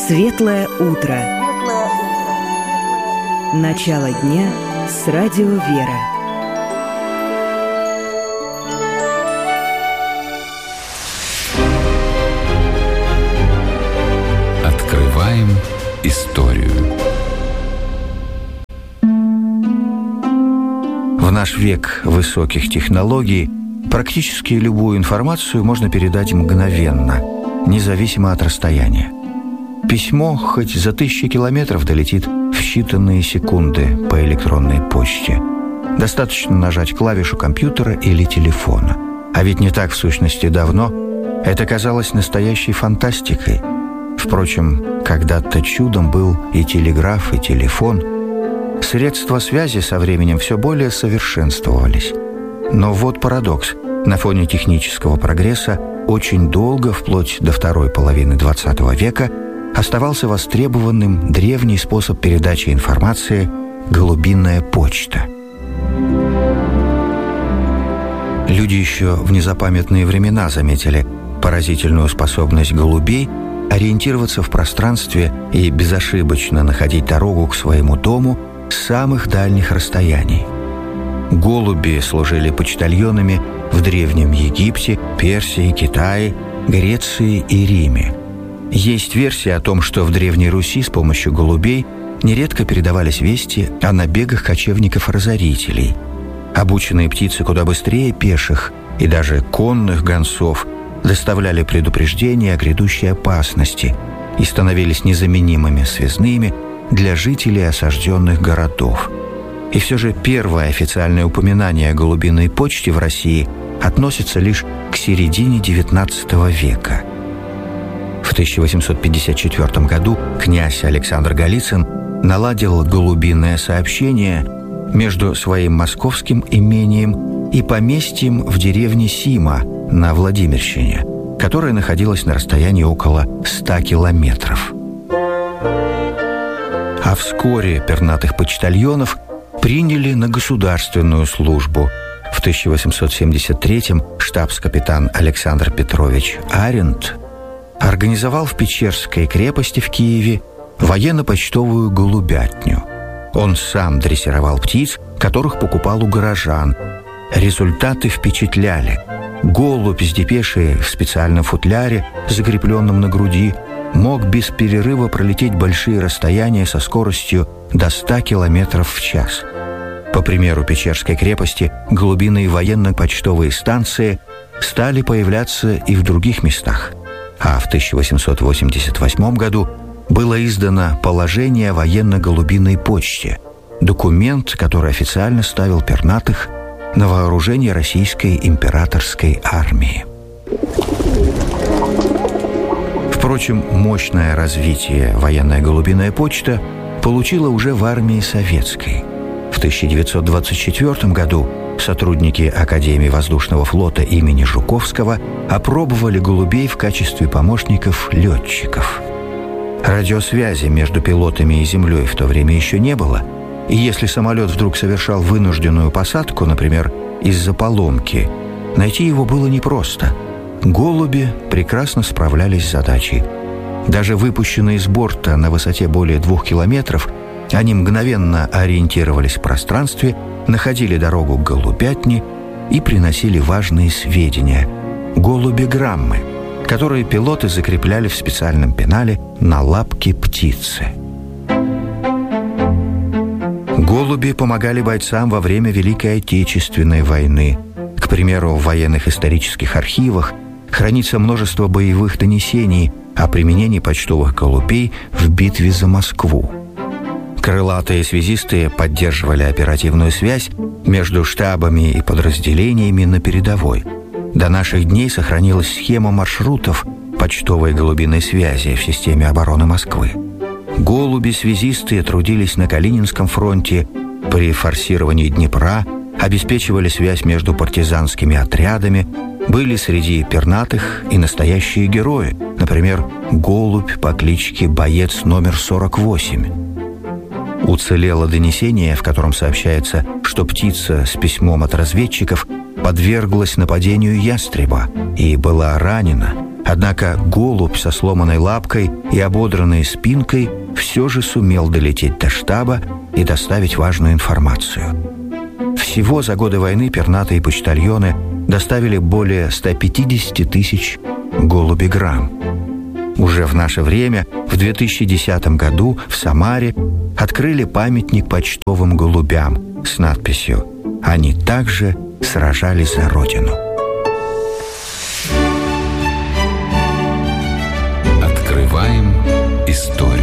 Светлое утро. Начало дня с радио «Вера». Открываем историю. В наш век высоких технологий практически любую информацию можно передать мгновенно, независимо от расстояния. Письмо хоть за 1000 километров долетит в считанные секунды по электронной почте. Достаточно нажать клавишу компьютера или телефона. А ведь не так в сущности давно это казалось настоящей фантастикой. Впрочем, когда-то чудом был и телеграф, и телефон. Средства связи со временем все более совершенствовались. Но вот парадокс. На фоне технического прогресса очень долго, вплоть до второй половины XX века, оставался востребованным древний способ передачи информации – голубиная почта. Люди еще в незапамятные времена заметили поразительную способность голубей ориентироваться в пространстве и безошибочно находить дорогу к своему дому с самых дальних расстояний. Голуби служили почтальонами в Древнем Египте, Персии, Китае, Греции и Риме. Есть версия о том, что в Древней Руси с помощью голубей нередко передавались вести о набегах кочевников-разорителей. Обученные птицы куда быстрее пеших и даже конных гонцов доставляли предупреждения о грядущей опасности и становились незаменимыми связными для жителей осажденных городов. И все же первое официальное упоминание о голубиной почте в России относится лишь к середине XIX века. В 1854 году князь Александр Голицын наладил голубиное сообщение между своим московским имением и поместьем в деревне Сима на Владимирщине, которое находилось на расстоянии около 100 километров. А вскоре пернатых почтальонов приняли на государственную службу. В 1873-м штабс-капитан Александр Петрович Арент организовал в Печерской крепости в Киеве военно-почтовую голубятню. Он сам дрессировал птиц, которых покупал у горожан. Результаты впечатляли. Голубь с депешей в специальном футляре, закрепленном на груди, мог без перерыва пролететь большие расстояния со скоростью до 100 километров в час. По примеру Печерской крепости, голубиные военно-почтовые станции стали появляться и в других местах. А в 1888 году было издано «Положение о военно-голубиной почте», документ, который официально ставил пернатых на вооружение российской императорской армии. Впрочем, мощное развитие военная голубиная почта получила уже в армии советской. В 1924 году сотрудники Академии воздушного флота имени Жуковского опробовали голубей в качестве помощников летчиков. Радиосвязи между пилотами и землей в то время еще не было, и если самолет вдруг совершал вынужденную посадку, например, из-за поломки, найти его было непросто. Голуби прекрасно справлялись с задачей. Даже выпущенные с борта на высоте более 2 километров, они мгновенно ориентировались в пространстве, находили дорогу к голубятне и приносили важные сведения – голубеграммы, которые пилоты закрепляли в специальном пенале на лапке птицы. Голуби помогали бойцам во время Великой Отечественной войны. К примеру, в военных исторических архивах хранится множество боевых донесений о применении почтовых голубей в битве за Москву. Крылатые связисты поддерживали оперативную связь между штабами и подразделениями на передовой. До наших дней сохранилась схема маршрутов почтовой голубиной связи в системе обороны Москвы. Голуби-связисты трудились на Калининском фронте, при форсировании Днепра, обеспечивали связь между партизанскими отрядами, были среди пернатых и настоящие герои, например, голубь по кличке Боец номер 48. Уцелело донесение, в котором сообщается, что птица с письмом от разведчиков подверглась нападению ястреба и была ранена, Однако голубь со сломанной лапкой и ободранной спинкой все же сумел долететь до штаба и доставить важную информацию. Всего за годы войны пернатые почтальоны доставили более 150 тысяч голубиграмм. Уже в наше время, в 2010 году, в Самаре открыли памятник почтовым голубям с надписью «Они также сражались за Родину». Открываем историю.